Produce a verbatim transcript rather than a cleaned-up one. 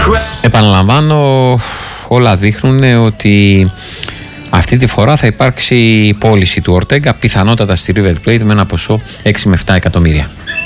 Επαναλαμβάνω, όλα δείχνουν ότι αυτή τη φορά θα υπάρξει πώληση του Ορτέγκα, πιθανότατα στη River Plate, με ένα ποσό έξι με επτά εκατομμύρια.